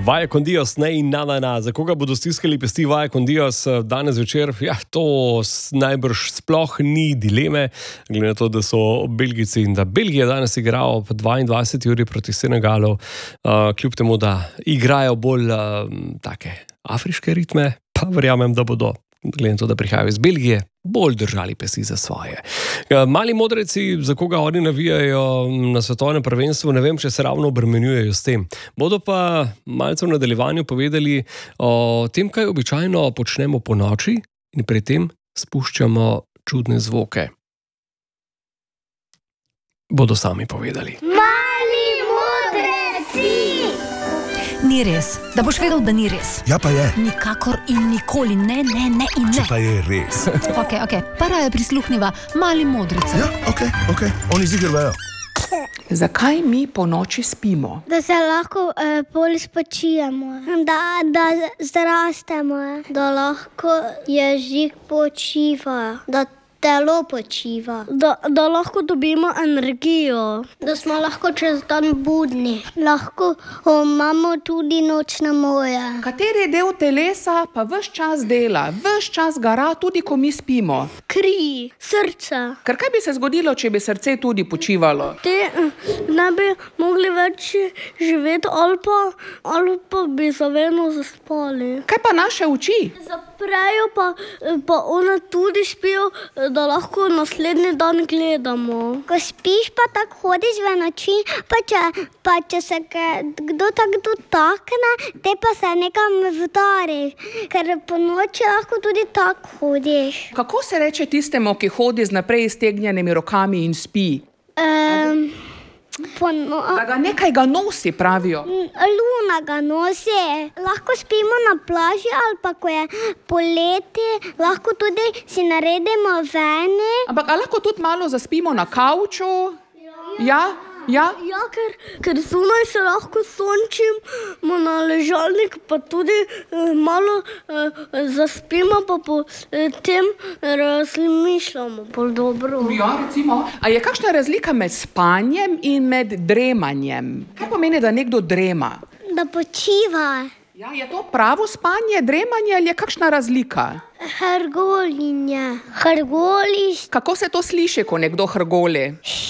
Vaja con Dios, ne in na. Za koga bodo stiskali pesti Vaja con Dios danes večer? Ja, to najbrž sploh ni dileme, glede na to, da so Belgijci in da Belgija danes igrajo po 22 uri proti Senegalu, kljub temu, da igrajo bolj take afriške ritme, pa verjamem, da bodo, glede na to, da prihajajo iz Belgije, bolj držali pesi za svoje. Mali modreci, za koga oni navijajo na svetovnem prvenstvu, ne vem, če se ravno obremenjujejo s tem. Bodo pa malce v nadaljevanju povedali o tem, kaj običajno počnemo po noči in pri tem spuščamo čudne zvoke. Bodo sami povedali. Mali modreci! Ni res. Da boš vedel, da ni res. Ja, pa je. Nikakor in nikoli. Ne in ne. Če pa je res. Ok. Para je prisluhniva malim modricam. Ja, ok. Oni ziger vejo. Zakaj mi po noči spimo? Da se lahko bolj spočijemo, da zrastemo, da lahko jezik počiva, da telo počiva, da lahko dobimo energijo, da smo lahko čez dan budni, lahko imamo tudi nočne moje. Kateri del telesa pa ves čas dela, ves čas gara, tudi ko mi spimo? Kri, srce. Ker kaj bi se zgodilo, če bi srce tudi počivalo? Te ne bi mogli več živeti ali pa bi zavedno zaspali. Kaj pa naše oči? Zaprejo pa one tudi spijo, da lahko naslednji dan gledamo. Ko spiš pa tako hodiš v noči, pa če se kdo tako dotakne, te pa se nekam vdariš, ker po noči lahko tudi tako hodiš. Kako se reče tistemu, ki hodi z naprej iztegnjenimi rokami in spi? Da ga nekaj ga nosi, pravijo. Luna ga nosi. Lahko spimo na plaži ali pa ko je poleti, lahko tudi si naredimo vene. Ampak lahko tudi malo zaspimo na kavču? Ja? Ja, ker zunaj se lahko sončimo na ležalnik, pa tudi malo zaspimo, pa potem razmišljamo bolj dobro. Ja, recimo. A je kakšna razlika med spanjem in med dremanjem? Kaj pomeni, da nekdo drema? Da počiva. Ja, je to pravo spanje, dremanje ali je kakšna razlika? Hrgolinje. Hrgoliš. Kako se to sliši, ko nekdo hrgoli?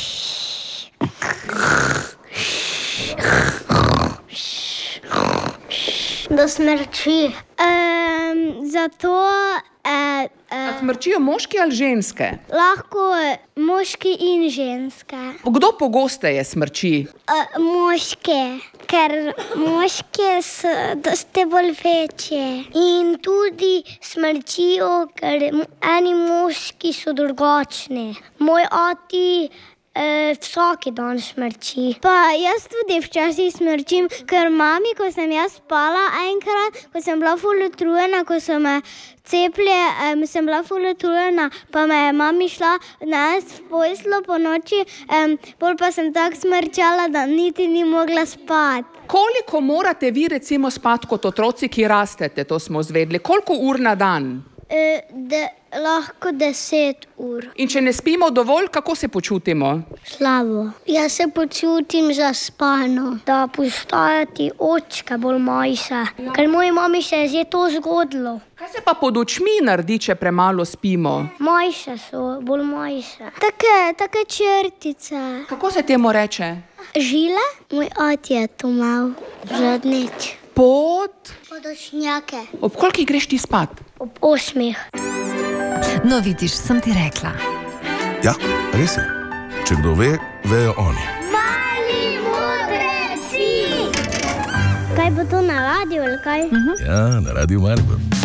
Da smrči. Zato smrčijo moški ali ženske? Lahko moški in ženske. Kdo pogosteje smrči? Moški, ker moški so dosti bolj večje. In tudi smrčijo, ker eni moški so drugačni. Moj ati vsaki dan smrči. Pa jaz tudi včasih smrčim, ker mami, ko sem jaz spala enkrat, ko sem bila ful utrujena, ko so me cepili, sem bila ful utrujena, pa me je mami šla nas v posteljo po noči, pol pa sem tako smrčala, da niti ni mogla spati. Koliko morate vi recimo spati kot otroci, ki rastete, to smo zvedli? Koliko ur na dan? Lahko 10 ur. In če ne spimo dovolj, kako se počutimo? Slabo. Jaz se počutim zaspano, da postajati očka bolj manjša. Ker moji mami se je že to zgodilo. Kaj se pa pod očmi naredi, če premalo spimo? Manjše so, bolj manjše. Take črtice. Kako se temu reče? Žile? Moj ati je to imel zadnjič. Podočnjake. Ob kolikih greš ti spat? Ob 8. No, vidiš, sem ti rekla. Ja, res je. Če kdo ve, vejo oni. Mali modreci! Kaj bo to na radiju ali kaj? Ja, na Radiu Maribor.